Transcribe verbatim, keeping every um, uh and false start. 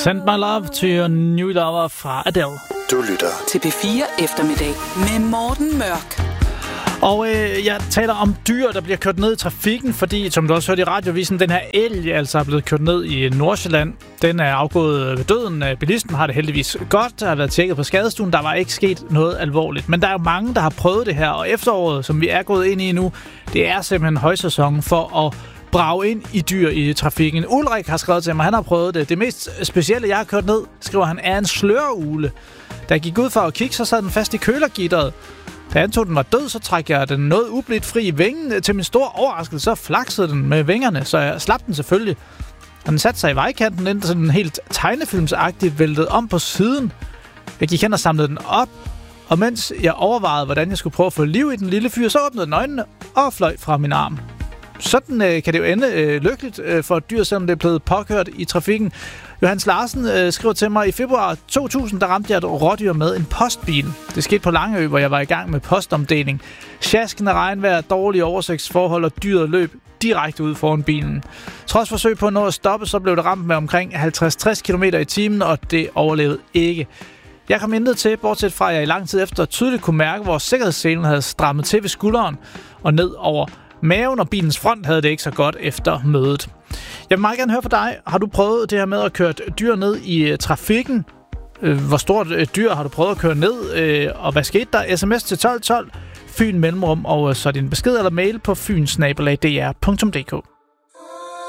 Send my love to your new lover fra Adele. Du lytter til P fire eftermiddag med Morten Mørk. Og øh, jeg taler om dyr, der bliver kørt ned i trafikken, fordi, som du også hørte i radiovisen, den her elg altså er blevet kørt ned i Nordsjælland. Den er afgået ved døden. Bilisten har det heldigvis godt. Der har været tjekket på skadestuen. Der var ikke sket noget alvorligt. Men der er jo mange, der har prøvet det her. Og efteråret, som vi er gået ind i nu, det er simpelthen højsæson for at brage ind i dyr i trafikken. Ulrik har skrevet til mig, han har prøvet det. Det mest specielle, jeg har kørt ned, skriver han, er en sløreugle. Da jeg gik ud for at kigge, så sad den fast i kølergitteret. Da jeg antog, den var død, så trak jeg den noget ublidt fri i vingen. Til min store overraskelse, så flaksede den med vingerne, så jeg slap den selvfølgelig. Og den satte sig i vejkanten, indtil den helt tegnefilmsagtigt væltede om på siden. Jeg gik hen og samlede den op, og mens jeg overvejede, hvordan jeg skulle prøve at få liv i den lille fyr, så åbnede den øjnene og fløj fra min arm. Sådan øh, kan det jo ende øh, lykkeligt øh, for et dyr, selvom det er blevet påkørt i trafikken. Johannes Larsen øh, skriver til mig, i februar to tusind, der ramte jeg et rådyr med en postbil. Det skete på Langeø, hvor jeg var i gang med postomdeling. Sjaskende regnvejr, dårlige oversigtsforhold og dyret løb direkte ud foran bilen. Trods forsøg på at nå at stoppe, så blev det ramt med omkring halvtreds til tres kilometer i timen, og det overlevede ikke. Jeg kom intet til, bortset fra at jeg i lang tid efter tydeligt kunne mærke, hvor sikkerhedsselen havde strammet til ved skulderen og ned over maven, og bilens front havde det ikke så godt efter mødet. Jeg vil meget gerne høre fra dig. Har du prøvet det her med at køre dyr ned i uh, trafikken? Uh, hvor stort uh, dyr har du prøvet at køre ned? Uh, og hvad skete der? Sms til tolv tolv, Fyn Mellemrum, og uh, så din besked eller mail på fyn snabel-a d r punktum d k.